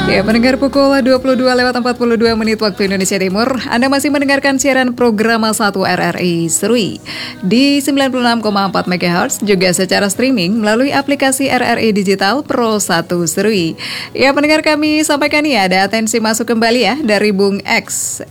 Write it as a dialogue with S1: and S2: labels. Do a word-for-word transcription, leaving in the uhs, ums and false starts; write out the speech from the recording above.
S1: Ya, pendengar pukul dua puluh dua lewat empat puluh dua menit waktu Indonesia Timur, Anda masih mendengarkan siaran program satu R R I Serui di sembilan puluh enam koma empat megahertz, juga secara streaming melalui aplikasi R R I Digital Pro satu Serui. Ya, pendengar, kami sampaikan ya, ada atensi masuk kembali ya dari Bung X.